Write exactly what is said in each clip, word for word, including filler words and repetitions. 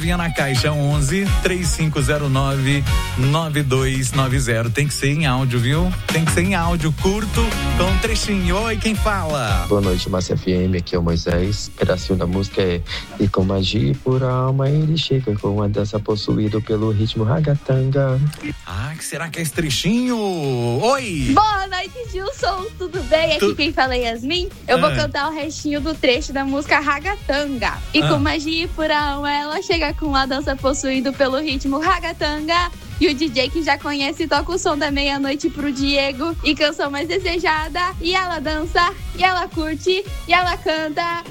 Vinha na caixa onze, três cinco zero nove, nove dois nove zero. Tem que ser em áudio, viu? Tem que ser em áudio curto, com um trechinho. Oi, quem fala? Boa noite, Massa F M, aqui é o Moisés. O pedacinho da música é: e com magia e pura alma ele chega com uma dança possuído pelo ritmo ragatanga. Ah, que será que é esse trechinho? Oi! Boa noite, Gilson, tudo bem? Aqui Tu... quem fala é Yasmin. Eu ah. vou cantar o restinho do trecho da música Ragatanga. E ah. com magia e pura alma ela chega com a dança possuído pelo ritmo ragatanga. E o D J que já conhece toca o som da meia-noite pro Diego. E canção mais desejada. E ela dança, e ela curte, e ela canta.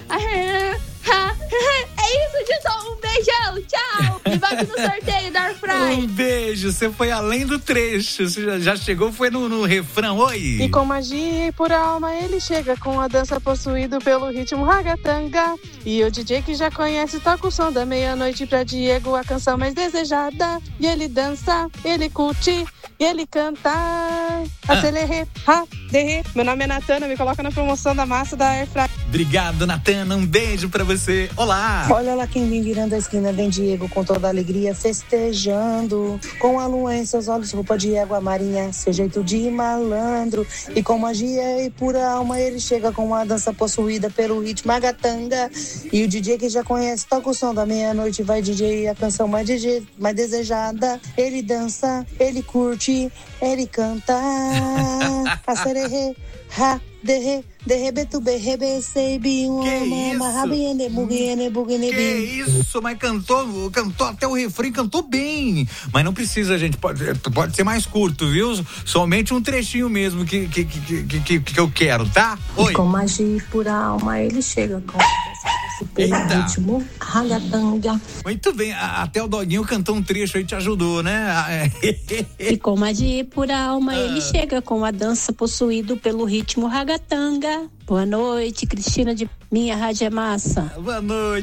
É isso, Gilson. Um beijão, tchau. E vai no sorteio da Airfry. Um beijo, você foi além do trecho. Você já, já chegou, foi no, no refrão. Oi. E com magia e por alma ele chega com a dança possuído pelo ritmo ragatanga. E o D J que já conhece toca o som da meia-noite pra Diego, a canção mais desejada. E ele dança, ele curte, e ele canta. Acelere, ha, derre. Meu nome é Natana, me coloca na promoção da massa da Airfry. Obrigado, Natana, um beijo pra você. Olá. Olha lá quem vem virando a esquina, vem Diego com toda a alegria festejando. Com a lua em seus olhos, roupa de égua marinha, seu jeito de malandro. E com magia e pura alma ele chega com uma dança possuída pelo ritmo ragatanga. E o D J que já conhece toca o som da meia-noite, vai D J, a canção mais, D J, mais desejada. Ele dança, ele curte, ele canta. Acererê, ha, derre, derrebetu, berrebe, seibi, um ama, rabiene, buguene, buguene, que isso, mas cantou, cantou até o refrão, cantou bem. Mas não precisa, gente, pode, pode ser mais curto, viu? Somente um trechinho mesmo que, que, que, que, que, que eu quero, tá? Oi. E com magia e pura alma ele chega com pelo ritmo ragatanga. Muito bem, até o Doguinho cantou um trecho aí, te ajudou, né? E com magia e pura alma ah. ele chega com a dança possuído pelo ritmo ragatanga. Boa noite, Cristina de Minha Rádio é Massa. Boa noite.